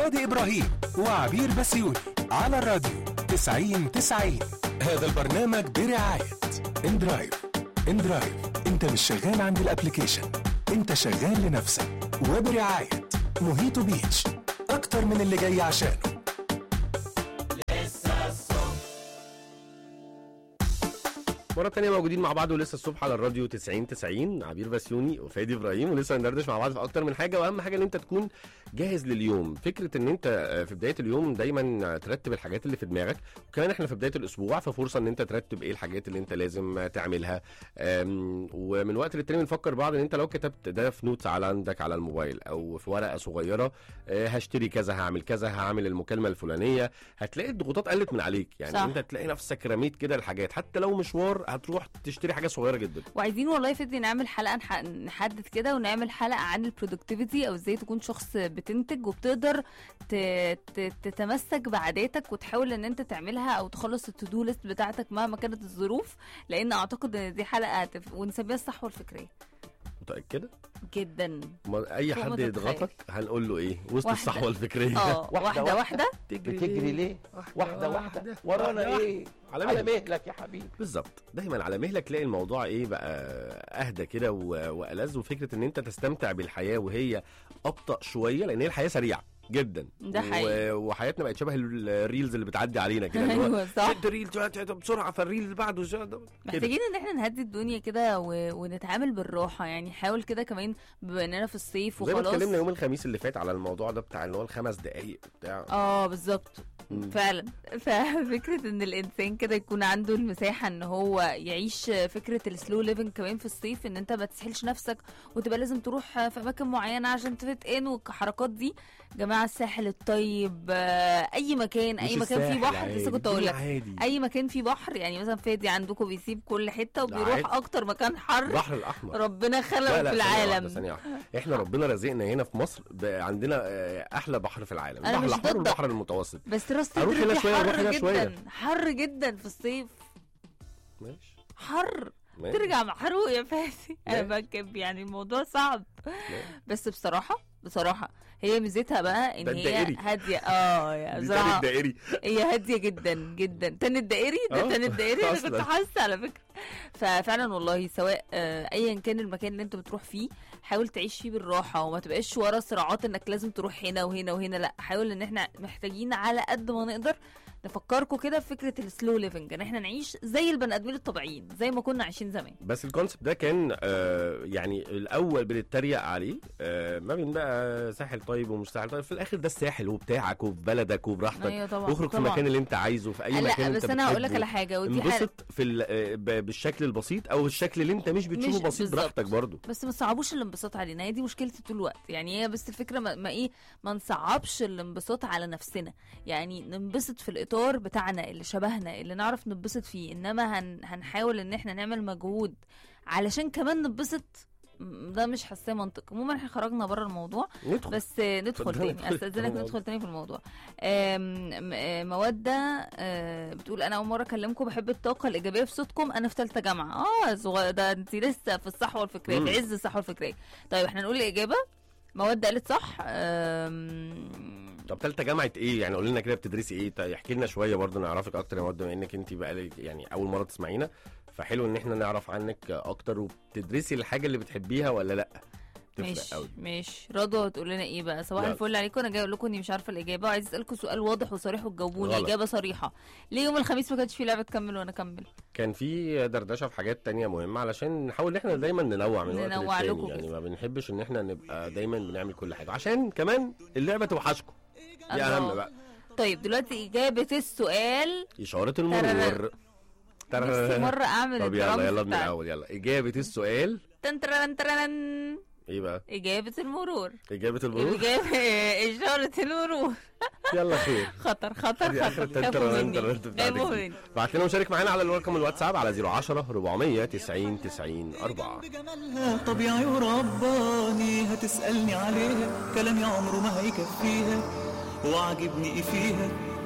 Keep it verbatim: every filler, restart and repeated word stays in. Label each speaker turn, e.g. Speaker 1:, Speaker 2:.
Speaker 1: شادي إبراهيم وعبير بسيوني على الراديو تسعين تسعين. هذا البرنامج برعاية اندرايف. اندرايف، انت مش شغال عند الابليكيشن، انت شغال لنفسك. وبرعاية موهيتو بيتش، اكتر من اللي جاي عشانه.
Speaker 2: مرة تانية موجودين مع بعض ولسه الصبح على الراديو تسعين تسعين. عبير بسيوني وفادي إبراهيم، ولسه هندردش مع بعض في أكتر من حاجة، وأهم حاجة إن أنت تكون جاهز لليوم. فكرة إن أنت في بداية اليوم دايما ترتب الحاجات اللي في دماغك، وكمان إحنا في بداية الأسبوع ففرصة إن أنت ترتب إيه الحاجات اللي أنت لازم تعملها. ومن وقت للتاني بنفكر بعض إن أنت لو كتبت ده في نوتس على عندك على الموبايل أو في ورقة صغيرة، هشتري كذا، هعمل كذا، هعمل المكالمة الفلانية، هتلاقي الضغوطات قلت من عليك. يعني صح. أنت تلاقي نفسك رميت كده الحاجات، حتى لو مشوار هتروح تشتري حاجه صغيره جدا.
Speaker 3: وعايزين والله فدي نعمل حلقه نحدد كده، ونعمل حلقه عن البرودكتيفيتي، او ازاي تكون شخص بتنتج وبتقدر تتمسك بعاداتك وتحاول ان انت تعملها او تخلص التودو ليست بتاعتك مهما كانت الظروف، لان اعتقد ان دي حلقه هتف... ونسميها الصحوه الفكريه.
Speaker 2: متأكدة؟
Speaker 3: جدا.
Speaker 2: اي حد يضغطك هنقول له ايه وسط الصحوه الفكريه؟
Speaker 3: اه واحده واحده.
Speaker 4: بتجري ليه؟ واحده واحده ورانا ايه؟ على, على مهلك يا حبيبي.
Speaker 2: بالظبط، دايما على مهلك. تلاقي الموضوع ايه بقى اهدى كده والذ، وفكره ان انت تستمتع بالحياه وهي ابطا شويه، لان هي الحياه سريعه جدا.
Speaker 3: ده حقيقي.
Speaker 2: وحياتنا بقت شبه الريلز اللي بتعدي علينا كده.
Speaker 3: ايوه صح.
Speaker 2: شد ريل بسرعه، فالريل اللي بعده
Speaker 3: محتاجين ان احنا نهدي الدنيا كده ونتعامل بالراحه. يعني حاول كده كمان بما اننا في الصيف وخلاص.
Speaker 2: زي ما اتكلمنا يوم الخميس اللي فات على الموضوع ده بتاع اللي هو الخمس دقايق بتاع.
Speaker 3: اه بالظبط فعلا. ففكره ان الانسان كده يكون عنده المساحه ان هو يعيش فكره السلو ليفنج كمان في الصيف، ان انت ما تسحلش نفسك وتبقى لازم تروح في اماكن معينه عشان تفت ان والحركات دي. جماعه الساحل الطيب، اي مكان اي مكان فيه بحر. لسه كنت اقول لك اي مكان فيه بحر. يعني مثلا فادي عندكم بيسيب كل حته وبيروح اكتر مكان حر.
Speaker 2: البحر الاحمر
Speaker 3: ربنا خلقه في العالم.
Speaker 2: ثانيه احنا ربنا رزقنا هنا في مصر عندنا احلى بحر في العالم، البحر الاحمر والبحر المتوسط.
Speaker 3: بس راس سدر حر جدا، حر جدا في الصيف.
Speaker 2: ماشي
Speaker 3: حر ماشي. ترجع محروق يا فادي. انا بكب يعني الموضوع صعب ماشي. بس بصراحه بصراحه هي ميزتها بقى ان هي هاديه. اه يا بصراحه هي هاديه جدا جدا. تاني الدائري ده تاني الدائري انا كنت حاسه على فكره. ففعلا والله سواء آه ايا كان المكان اللي انت بتروح فيه، حاول تعيش فيه بالراحه وما تبقاش ورا صراعات انك لازم تروح هنا وهنا وهنا. لا، حاول ان احنا محتاجين على قد ما نقدر نفكركم كده في فكره السلو ليفنج، ان احنا نعيش زي البني ادمين الطبيعيين زي ما كنا عايشين زمان.
Speaker 2: بس الكونسبت ده كان آه يعني الاول بنتريق عليه، آه ما بين بقى ساحل طيب ومش ساحل طيب. في الاخر ده الساحل وبتاعك وفي بلدك وبراحتك.
Speaker 3: أيوة طبعا.
Speaker 2: اخرج في المكان اللي انت عايزه في اي
Speaker 3: لا
Speaker 2: مكان
Speaker 3: بس
Speaker 2: انت
Speaker 3: انا هقول لك على حاجه، ودي
Speaker 2: انبسط في بالشكل البسيط او الشكل اللي انت مش بتشوفه مش بسيط براحتك برضو.
Speaker 3: بس ما تصعبوش الانبساط علينا، هي دي مشكلتي طول الوقت. يعني هي بس الفكره ما, ما ايه ما نصعبش الانبساط على نفسنا. يعني ننبسط في الاطار بتاعنا اللي شبهنا اللي نعرف ننبسط فيه، انما هن هنحاول ان احنا نعمل مجهود علشان كمان ننبسط. ده مش حاسه منطق. عموما احنا خرجنا بره الموضوع.
Speaker 2: ندخل.
Speaker 3: بس ندخل تاني، استاذنك ندخل تاني في الموضوع. موده بتقول انا اول مره اكلمكم، بحب الطاقه الايجابيه في صوتكم. انا في ثالثه جامعه. اه صغير ده، انت لسه في الصحوه الفكريه، في عز الصحوه الفكريه. طيب احنا نقول الاجابه. موده قالت صح.
Speaker 2: طب ثالثه جامعه ايه؟ يعني قولي لنا كده بتدرسي ايه؟ طيب احكي لنا شويه برضه نعرفك اكتر يا موده، بما انك انت بقى يعني اول مره تسمعينا، فحلو ان احنا نعرف عنك اكتر. وبتدرسي الحاجه اللي بتحبيها ولا لا؟
Speaker 3: ماشي ماشي. رضوى تقول لنا ايه بقى؟ صباح الفل عليكم. انا جاي اقول لكم اني مش عارفه الاجابه، وعايز اسالكم سؤال واضح وصريح وتجاوبوني اجابه صريحه. ليه يوم الخميس ما كانش في لعبه تكمل وانا اكمل؟
Speaker 2: كان في دردشه في حاجات تانية مهمه، علشان نحاول ان احنا دايما ننوع من وقت للتاني. يعني ما بنحبش ان احنا نبقى دايما بنعمل كل حاجه، عشان كمان اللعبه توحشكم. دي اهم بقى.
Speaker 3: طيب دلوقتي اجابه السؤال
Speaker 2: اشاره المرور.
Speaker 3: نفسي مرة اعمل.
Speaker 2: طب يلا يلا من الاول. يلا اجابة السؤال.
Speaker 3: تن ترن ترن.
Speaker 2: ايه بقى؟
Speaker 3: اجابة المرور.
Speaker 2: اجابة المرور.
Speaker 3: اجابة اشارة المرور.
Speaker 2: يلا خير.
Speaker 3: خطر خطر خطر. خافوا مني.
Speaker 2: بعت لنا وشارك معانا على الرقم الواتساب على صفر عشرة أربعمية تسعين تسعين أربعة.
Speaker 5: بجمالها طبيعي ورباني، هتسألني عليها كلامي عمره ما هيكفيها، وعجبني ايه فيها